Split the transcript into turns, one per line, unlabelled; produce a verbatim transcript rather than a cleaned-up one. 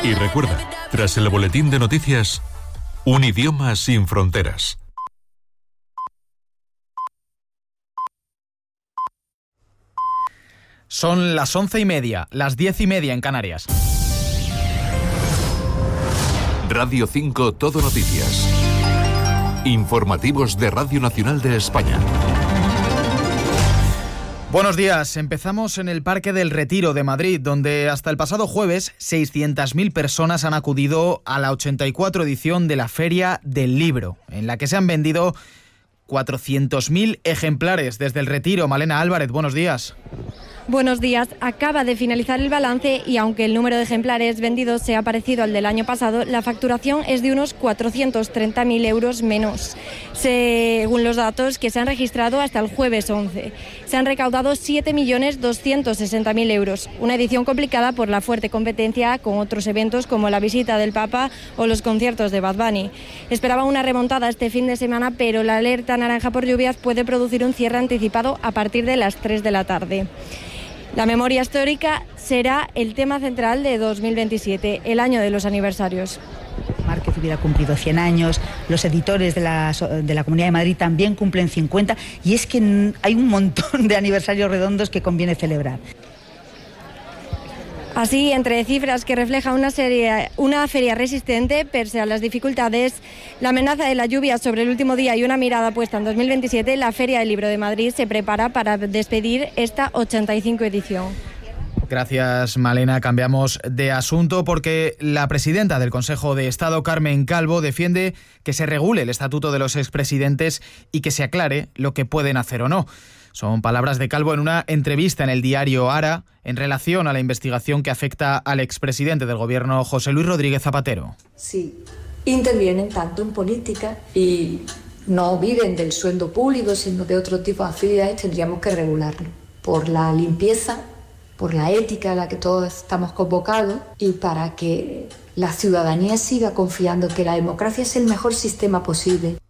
Y recuerda, tras el boletín de noticias, un idioma sin fronteras.
Son las once y media, las diez y media en Canarias.
Radio cinco Todo Noticias. Informativos de Radio Nacional de España.
Buenos días. Empezamos en el Parque del Retiro de Madrid, donde hasta el pasado jueves seiscientas mil personas han acudido a la ochenta y cuatro edición de la Feria del Libro, en la que se han vendido cuatrocientos mil ejemplares. Desde el Retiro, Malena Álvarez, buenos días.
Buenos días. Acaba de finalizar el balance y aunque el número de ejemplares vendidos sea parecido al del año pasado, la facturación es de unos cuatrocientos treinta mil euros menos, según los datos que se han registrado hasta el jueves once. Se han recaudado siete millones doscientos sesenta mil euros, una edición complicada por la fuerte competencia con otros eventos como la visita del Papa o los conciertos de Bad Bunny. Esperaba una remontada este fin de semana, pero la alerta naranja por lluvias puede producir un cierre anticipado a partir de las tres de la tarde. La memoria histórica será el tema central de dos mil veintisiete, el año de los aniversarios.
Márquez hubiera cumplido cien años, los editores de la, de la Comunidad de Madrid también cumplen cincuenta, y es que hay un montón de aniversarios redondos que conviene celebrar.
Así, entre cifras que refleja una, serie, una feria resistente, pese a las dificultades, la amenaza de la lluvia sobre el último día y una mirada puesta en dos mil veintisiete, la Feria del Libro de Madrid se prepara para despedir esta ochenta y cinco edición.
Gracias, Malena. Cambiamos de asunto porque la presidenta del Consejo de Estado, Carmen Calvo, defiende que se regule el estatuto de los expresidentes y que se aclare lo que pueden hacer o no. Son palabras de Calvo en una entrevista en el diario Ara en relación a la investigación que afecta al expresidente del gobierno, José Luis Rodríguez Zapatero.
Sí, intervienen tanto en política y no viven del sueldo público, sino de otro tipo de actividades, tendríamos que regularlo por la limpieza, por la ética a la que todos estamos convocados y para que la ciudadanía siga confiando que la democracia es el mejor sistema posible.